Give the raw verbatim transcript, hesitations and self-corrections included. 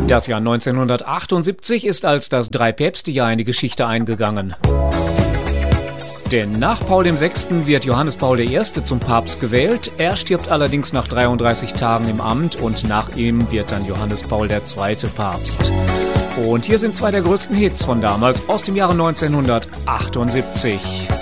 Das Jahr neunzehnhundertachtundsiebzig ist als das Drei-Päpste-Jahr in die Geschichte eingegangen. Denn nach Paul der Sechste. wird Johannes Paul der Erste. zum Papst gewählt. Er stirbt allerdings nach dreiunddreißig Tagen im Amt und nach ihm wird dann Johannes Paul der Zweite. Papst. Und hier sind zwei der größten Hits von damals aus dem Jahre neunzehnhundertachtundsiebzig.